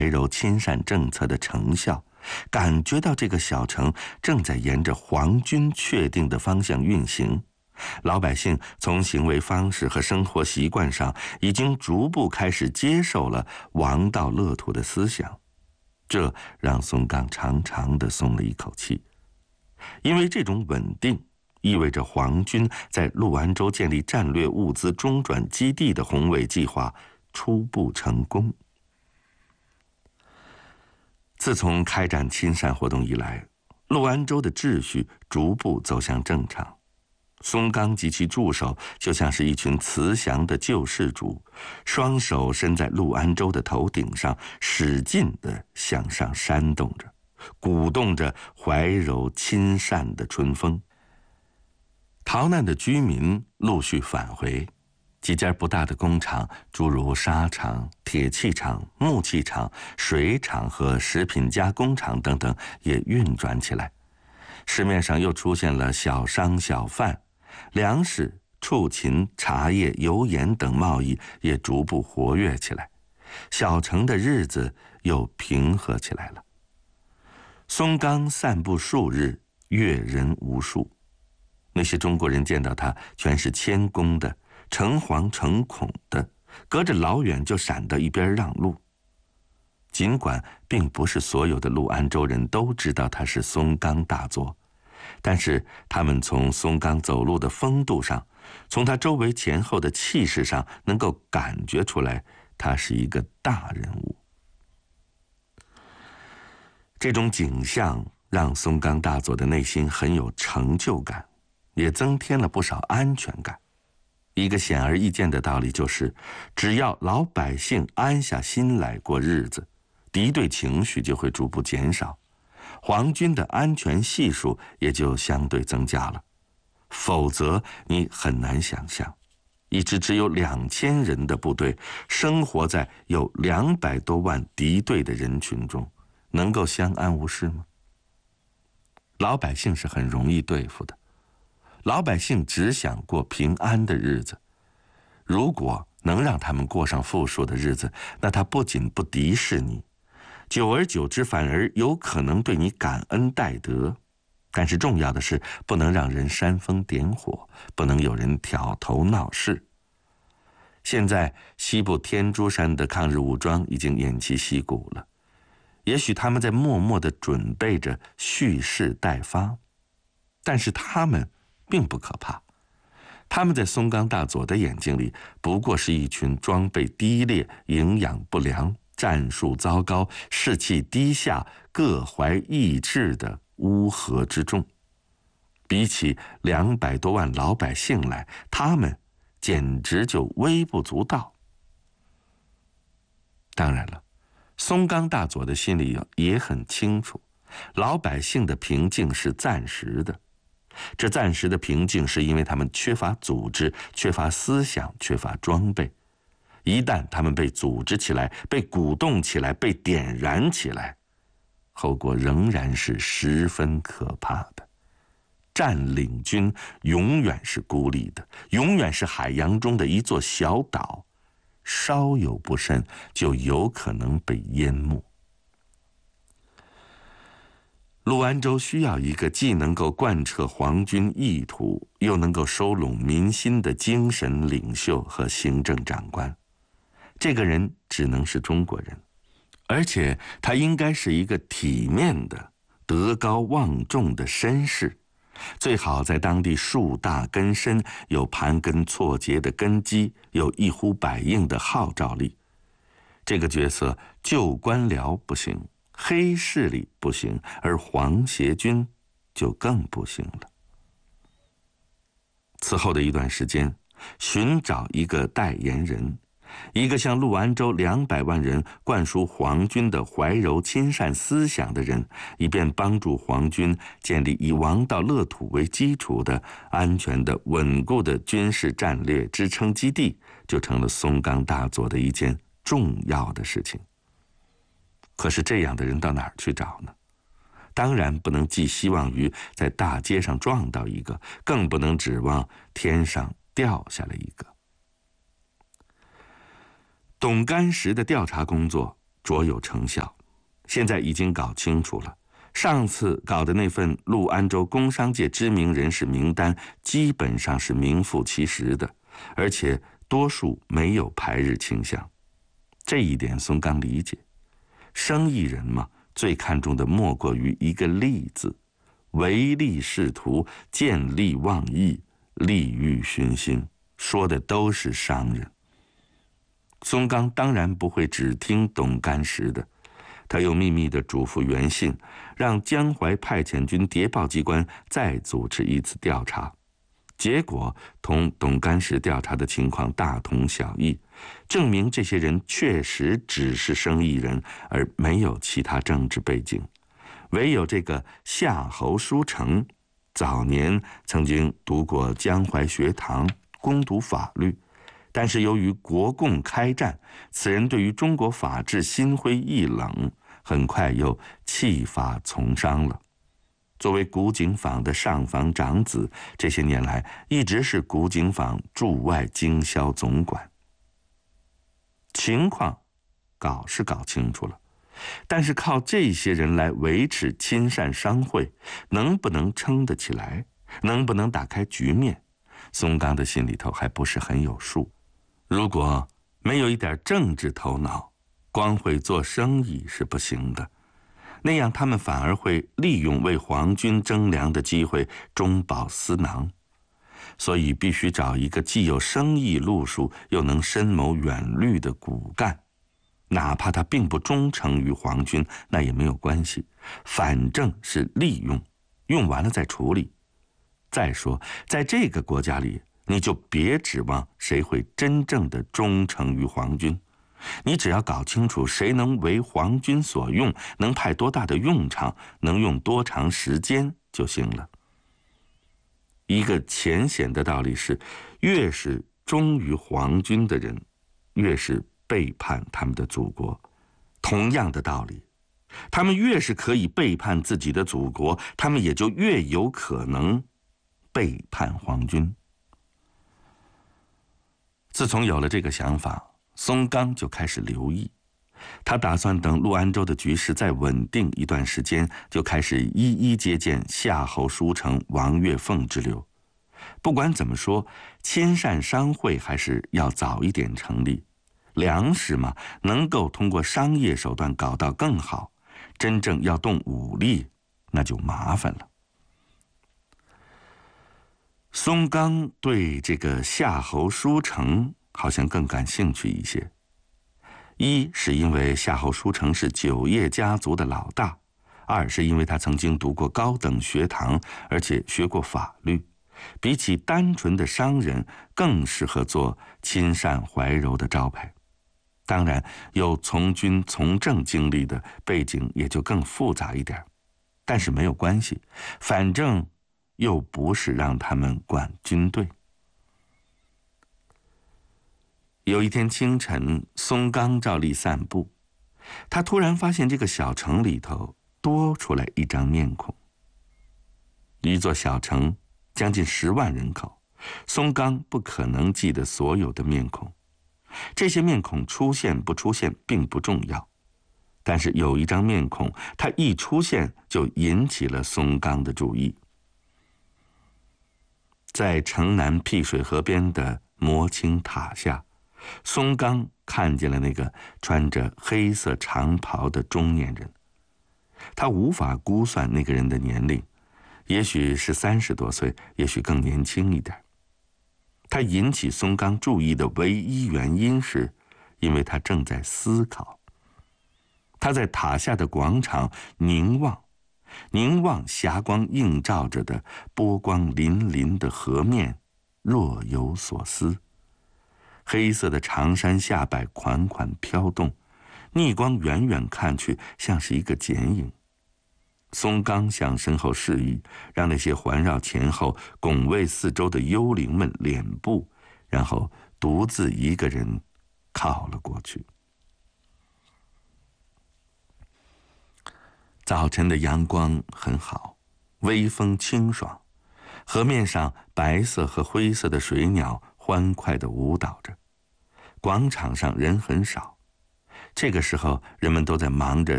柔亲善政策的成效，感觉到这个小城正在沿着皇军确定的方向运行。老百姓从行为方式和生活习惯上已经逐步开始接受了王道乐土的思想，这让松冈长长地松了一口气。因为这种稳定意味着皇军在陆安州建立战略物资中转基地的宏伟计划初步成功。自从开展亲善活动以来，陆安州的秩序逐步走向正常。松冈及其助手就像是一群慈祥的救世主，双手伸在陆安州的头顶上，使劲地向上扇动着，鼓动着怀柔亲善的春风。逃难的居民陆续返回，几家不大的工厂，诸如纱厂、铁器厂、木器厂、水厂和食品加工厂等等也运转起来。市面上又出现了小商小贩，粮食、畜禽、茶叶、油盐等贸易也逐步活跃起来，小城的日子又平和起来了。松冈散步数日，阅人无数。那些中国人见到他全是谦恭的，诚惶诚恐的，隔着老远就闪到一边让路。尽管并不是所有的陆安州人都知道他是松冈大佐，但是他们从松冈走路的风度上，从他周围前后的气势上，能够感觉出来他是一个大人物。这种景象让松冈大佐的内心很有成就感，也增添了不少安全感。一个显而易见的道理就是，只要老百姓安下心来过日子，敌对情绪就会逐步减少，皇军的安全系数也就相对增加了。否则你很难想象，一支只有2000人的部队，生活在有200多万敌对的人群中，能够相安无事吗？老百姓是很容易对付的，老百姓只想过平安的日子。如果能让他们过上富庶的日子，那他不仅不敌视你，久而久之反而有可能对你感恩戴德。但是重要的是，不能让人煽风点火，不能有人挑头闹事。现在西部天竺山的抗日武装已经偃旗息鼓了，也许他们在默默地准备着蓄势待发，但是他们并不可怕。他们在松冈大佐的眼睛里，不过是一群装备低劣、营养不良、战术糟糕、士气低下、各怀异志的乌合之众。比起200多万老百姓来，他们简直就微不足道。当然了，松冈大佐的心里也很清楚，老百姓的平静是暂时的。这暂时的平静是因为他们缺乏组织、缺乏思想、缺乏装备。一旦他们被组织起来、被鼓动起来、被点燃起来，后果仍然是十分可怕的。占领军永远是孤立的，永远是海洋中的一座小岛，稍有不慎就有可能被淹没。陆安州需要一个既能够贯彻皇军意图，又能够收拢民心的精神领袖和行政长官。这个人只能是中国人，而且他应该是一个体面的、德高望重的绅士，最好在当地树大根深，有盘根错节的根基，有一呼百应的号召力。这个角色旧官僚不行，黑势力不行，而皇协军就更不行了。此后的一段时间，寻找一个代言人，一个向陆安州200万人灌输皇军的怀柔亲善思想的人，以便帮助皇军建立以王道乐土为基础的安全的、稳固的军事战略支撑基地，就成了松冈大佐的一件重要的事情。可是这样的人到哪儿去找呢？当然不能寄希望于在大街上撞到一个，更不能指望天上掉下来一个。董干石的调查工作卓有成效。现在已经搞清楚了，上次搞的那份陆安州工商界知名人士名单基本上是名副其实的，而且多数没有排日倾向。这一点松冈理解，生意人嘛，最看重的莫过于一个利字，唯利是图，见利忘义，利欲熏心，说的都是商人。松冈当然不会只听董干石的，他又秘密地嘱咐袁信，让江淮派遣军谍报机关再组织一次调查。结果同董干石调查的情况大同小异，证明这些人确实只是生意人，而没有其他政治背景。唯有这个夏侯书成，早年曾经读过江淮学堂，攻读法律，但是由于国共开战，此人对于中国法治心灰意冷，很快又弃法从商了。作为古井坊的上房长子，这些年来一直是古井坊驻外经销总管。情况搞是搞清楚了，但是靠这些人来维持亲善商会，能不能撑得起来，能不能打开局面，松冈的心里头还不是很有数。如果没有一点政治头脑，光会做生意是不行的，那样他们反而会利用为皇军征粮的机会中饱私囊。所以必须找一个既有生意路数又能深谋远虑的骨干，哪怕他并不忠诚于皇军，那也没有关系，反正是利用，用完了再处理。再说在这个国家里，你就别指望谁会真正的忠诚于皇军，你只要搞清楚谁能为皇军所用，能派多大的用场，能用多长时间就行了。一个浅显的道理是，越是忠于皇军的人，越是背叛他们的祖国。同样的道理，他们越是可以背叛自己的祖国，他们也就越有可能背叛皇军。自从有了这个想法，松冈就开始留意，他打算等陆安州的局势再稳定一段时间，就开始一一接见夏侯书成、王岳凤之流。不管怎么说，亲善商会还是要早一点成立。粮食嘛，能够通过商业手段搞到更好，真正要动武力，那就麻烦了。松冈对这个夏侯书成好像更感兴趣一些。一是因为夏侯书成是酒业家族的老大，二是因为他曾经读过高等学堂，而且学过法律，比起单纯的商人更适合做亲善怀柔的招牌。当然有从军从政经历的背景也就更复杂一点，但是没有关系，反正又不是让他们管军队。有一天清晨，松冈照例散步，他突然发现这个小城里头多出来一张面孔。一座小城将近10万人口，松冈不可能记得所有的面孔，这些面孔出现不出现并不重要，但是有一张面孔，它一出现就引起了松冈的注意。在城南辟水河边的摩青塔下，松冈看见了那个穿着黑色长袍的中年人。他无法估算那个人的年龄，也许是30多岁，也许更年轻一点。他引起松冈注意的唯一原因是，因为他正在思考。他在塔下的广场凝望霞光映照着的波光粼粼的河面，若有所思。黑色的长衫下摆款款飘动，逆光远远看去像是一个剪影。松冈向身后示意，让那些环绕前后拱卫四周的幽灵们敛步，然后独自一个人靠了过去。早晨的阳光很好，微风清爽，河面上白色和灰色的水鸟欢快地舞蹈着。广场上人很少， 这个时候，人们都在忙着